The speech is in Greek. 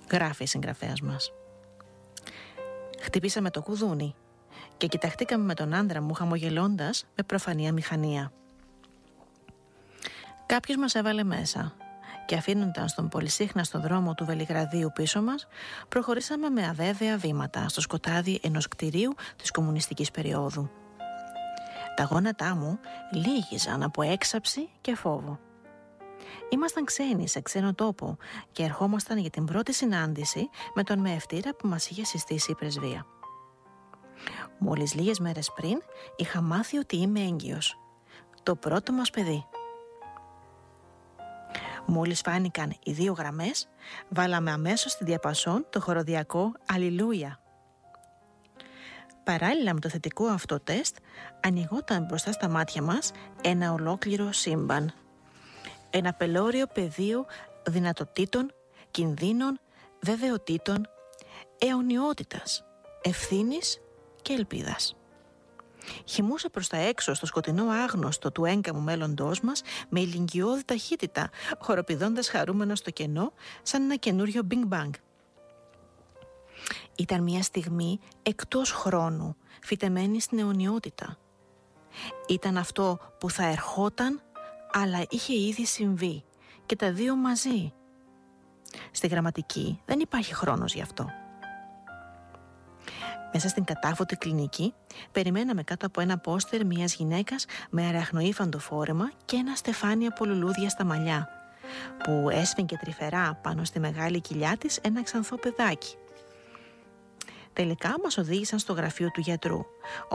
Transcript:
Γράφει η συγγραφέας μας. Χτυπήσαμε το κουδούνι και κοιταχτήκαμε με τον άντρα μου χαμογελώντας με προφανή αμηχανία. Κάποιος μας έβαλε μέσα και αφήνοντας τον πολυσύχναστο δρόμο του Βελιγραδίου πίσω μας, προχωρήσαμε με αβέβαια βήματα στο σκοτάδι ενός κτηρίου της κομμουνιστικής περίοδου. Τα γόνατά μου λύγιζαν από έξαψη και φόβο. Ήμασταν ξένοι σε ξένο τόπο και ερχόμασταν για την πρώτη συνάντηση με τον μεευτήρα που μας είχε συστήσει η πρεσβεία. Μόλις λίγες μέρες πριν είχα μάθει ότι είμαι έγκυος. Το πρώτο μας παιδί. Μόλις φάνηκαν οι 2 γραμμές, βάλαμε αμέσως στη διαπασόν το χοροδιακό «Αλληλούια». Παράλληλα με το θετικό αυτό τεστ, ανοιγόταν μπροστά στα μάτια μας ένα ολόκληρο σύμπαν. Ένα πελώριο πεδίο δυνατοτήτων, κινδύνων, βεβαιοτήτων, αιωνιότητας, ευθύνης και ελπίδας. Χυμούσα προς τα έξω στο σκοτεινό άγνωστο του έγκαμου μέλλοντός μας με ηλικιώδη ταχύτητα, χοροπηδώντας χαρούμενα στο κενό σαν ένα καινούριο Big Bang. Ήταν μια στιγμή εκτός χρόνου, φυτεμένη στην αιωνιότητα. Ήταν αυτό που θα ερχόταν, αλλά είχε ήδη συμβεί και τα 2 μαζί. Στη γραμματική δεν υπάρχει χρόνος γι' αυτό. Μέσα στην κατάφωτη κλινική περιμέναμε κάτω από ένα πόστερ μιας γυναίκας με αραχνοήφαντο φόρεμα και ένα στεφάνι από λουλούδια στα μαλλιά, που έσφιγγε τρυφερά πάνω στη μεγάλη κοιλιά της ένα ξανθό παιδάκι. Τελικά μας οδήγησαν στο γραφείο του γιατρού,